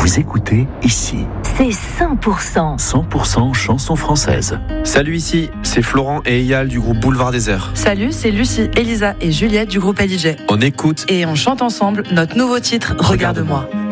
Vous écoutez ici. C'est 100%. 100% chansons françaises. Salut, ici, c'est Florent et Eyal du groupe Boulevard Désert. Salut, c'est Lucie, Elisa et Juliette du groupe LJ. On écoute Et on chante ensemble notre nouveau titre, Regarde-moi.